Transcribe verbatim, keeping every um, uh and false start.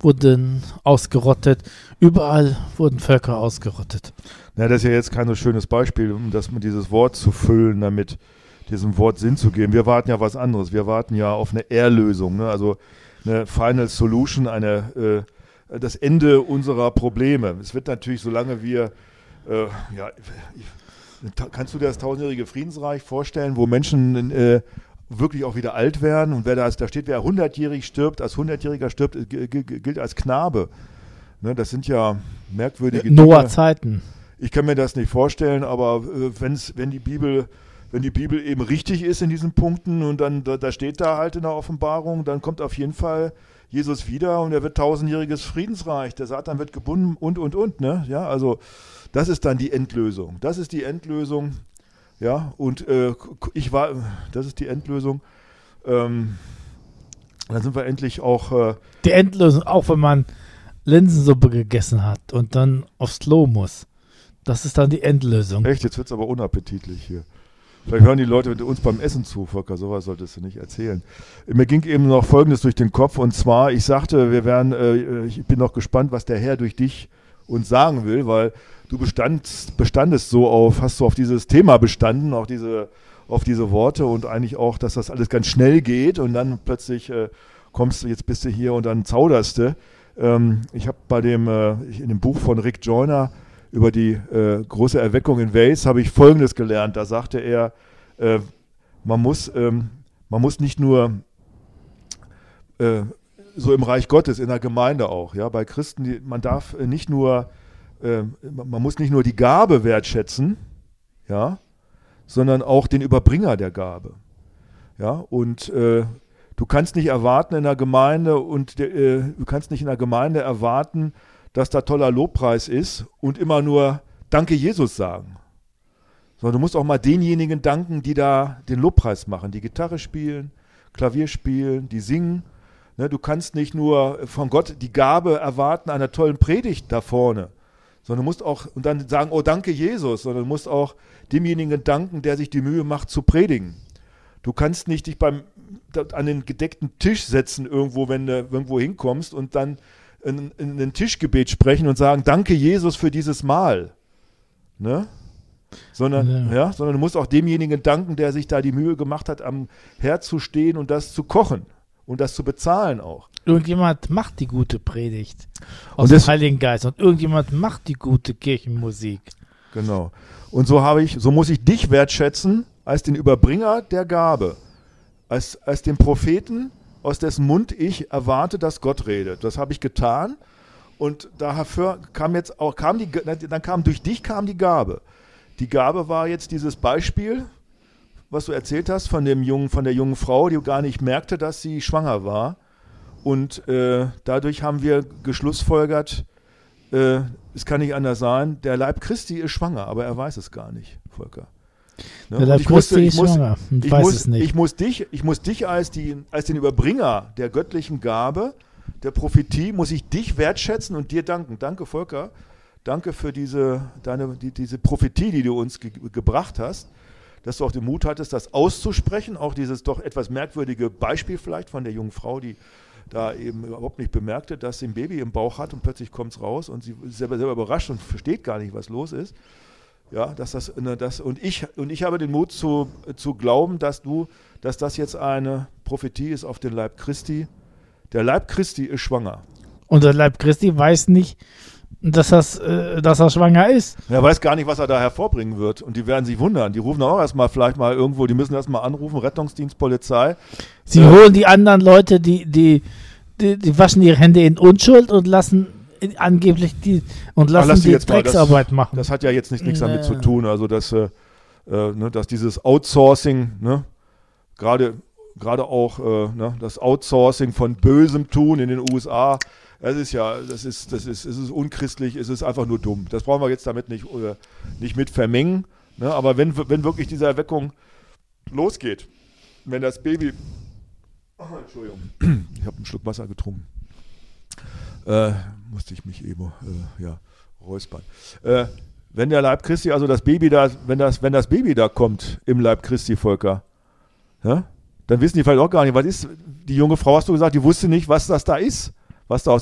wurden ausgerottet. Überall wurden Völker ausgerottet. Na, das ist ja jetzt kein so schönes Beispiel, um das mit dieses Wort zu füllen, damit diesem Wort Sinn zu geben. Wir warten ja was anderes. Wir warten ja auf eine Erlösung, ne? Also eine Final Solution, eine, äh, das Ende unserer Probleme. Es wird natürlich, solange wir, äh, ja, kannst du dir das tausendjährige Friedensreich vorstellen, wo Menschen äh, wirklich auch wieder alt werden und wer da, da steht, wer hundertjährig stirbt, als hundertjähriger stirbt, g- g- gilt als Knabe. Ne, das sind ja merkwürdige Dinge. Noah-Zeiten. Ich kann mir das nicht vorstellen, aber äh, wenn's, wenn die Bibel Wenn die Bibel eben richtig ist in diesen Punkten und dann, da, da steht da halt in der Offenbarung, dann kommt auf jeden Fall Jesus wieder und er wird tausendjähriges Friedensreich, der Satan wird gebunden und, und, und, ne? Ja, also das ist dann die Endlösung. Das ist die Endlösung, ja, und äh, ich war, das ist die Endlösung. Ähm, dann sind wir endlich auch... Äh, die Endlösung, auch wenn man Linsensuppe gegessen hat und dann aufs Klo muss. Das ist dann die Endlösung. Echt, jetzt wird es aber unappetitlich hier. Vielleicht hören die Leute mit uns beim Essen zu, Volker, sowas solltest du nicht erzählen. Mir ging eben noch Folgendes durch den Kopf, und zwar, ich sagte, wir werden, äh, ich bin noch gespannt, was der Herr durch dich uns sagen will, weil du bestandst, bestandest so auf, hast du auf dieses Thema bestanden, auf diese, auf diese Worte und eigentlich auch, dass das alles ganz schnell geht und dann plötzlich äh, kommst du, jetzt bist du hier und dann zauderst du. Ähm, ich habe bei dem, äh, in dem Buch von Rick Joyner über die äh, große Erweckung in Wales habe ich Folgendes gelernt. Da sagte er, äh, man, muss, ähm, man muss nicht nur äh, so im Reich Gottes, in der Gemeinde auch, ja, bei Christen, die, man darf nicht nur, äh, man muss nicht nur die Gabe wertschätzen, ja, sondern auch den Überbringer der Gabe. Ja, und äh, du kannst nicht erwarten in der Gemeinde und äh, du kannst nicht in der Gemeinde erwarten, dass da toller Lobpreis ist und immer nur Danke Jesus sagen. Sondern du musst auch mal denjenigen danken, die da den Lobpreis machen, die Gitarre spielen, Klavier spielen, die singen. Ne, du kannst nicht nur von Gott die Gabe erwarten einer tollen Predigt da vorne, sondern du musst auch und dann sagen, oh danke Jesus, sondern du musst auch demjenigen danken, der sich die Mühe macht zu predigen. Du kannst nicht dich beim, an den gedeckten Tisch setzen irgendwo, wenn du irgendwo hinkommst und dann in, in ein Tischgebet sprechen und sagen, danke Jesus für dieses Mahl. Ne? Sondern, ja. Ja, sondern du musst auch demjenigen danken, der sich da die Mühe gemacht hat, am Herd zu stehen und das zu kochen und das zu bezahlen auch. Irgendjemand macht die gute Predigt aus und dem das, Heiligen Geist und irgendjemand macht die gute Kirchenmusik. Genau. Und so habe ich, so muss ich dich wertschätzen als den Überbringer der Gabe, als, als den Propheten, aus dessen Mund ich erwarte, dass Gott redet. Das habe ich getan und dafür kam jetzt auch, kam die, dann kam durch dich kam die Gabe. Die Gabe war jetzt dieses Beispiel, was du erzählt hast von dem jungen, von der jungen Frau, die gar nicht merkte, dass sie schwanger war. Und äh, dadurch haben wir geschlussfolgert, äh, es kann nicht anders sein, der Leib Christi ist schwanger, aber er weiß es gar nicht, Volker. Ne? Der Leib Christi ist schwanger und ich weiß muss, es nicht. Ich muss dich, ich muss dich als, die, als den Überbringer der göttlichen Gabe, der Prophetie, muss ich dich wertschätzen und dir danken. Danke, Volker. Danke für diese, deine, die, diese Prophetie, die du uns ge- gebracht hast, dass du auch den Mut hattest, das auszusprechen, auch dieses doch etwas merkwürdige Beispiel vielleicht von der jungen Frau, die da eben überhaupt nicht bemerkte, dass sie ein Baby im Bauch hat und plötzlich kommt es raus und sie ist selber, selber überrascht und versteht gar nicht, was los ist. Ja, dass das, das und ich und ich habe den Mut zu, zu glauben, dass du, dass das jetzt eine Prophetie ist auf den Leib Christi. Der Leib Christi ist schwanger. Und der Leib Christi weiß nicht, dass, das, äh, dass er schwanger ist. Er weiß gar nicht, was er da hervorbringen wird. Und die werden sich wundern. Die rufen auch erstmal vielleicht mal irgendwo, die müssen erstmal anrufen, Rettungsdienst, Polizei. Sie äh, holen die anderen Leute, die, die, die, die waschen ihre Hände in Unschuld und lassen angeblich die und lassen die Drecksarbeit das, machen. Das hat ja jetzt nicht, nichts damit zu tun. Also dass, äh, ne, dass dieses Outsourcing, ne, gerade gerade auch äh, ne, das Outsourcing von bösem Tun in den U S A, das ist ja, das ist, das ist, es ist unchristlich, es ist einfach nur dumm. Das brauchen wir jetzt damit nicht, äh, nicht mit vermengen. Ne? Aber wenn, wenn wirklich diese Erweckung losgeht, wenn das Baby, oh, Entschuldigung, ich habe einen Schluck Wasser getrunken. Äh, musste ich mich eben äh, ja, räuspern. Äh, wenn der Leib Christi, also das Baby da, wenn das, wenn das Baby da kommt im Leib Christi, Volker, ja, dann wissen die vielleicht auch gar nicht, was ist, die junge Frau, hast du gesagt, die wusste nicht, was das da ist, was da aus